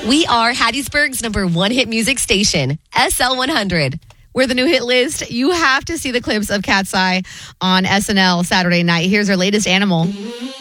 We are Hattiesburg's #1 hit music station, SL100. We're the new hit list. You have to see the clips of Cat's Eye on SNL Saturday night. Here's our latest animal.